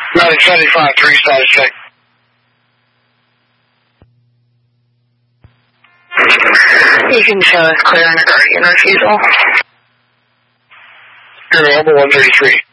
975, 3 status check. You can show us clear on the Guardian refusal. You're available 133.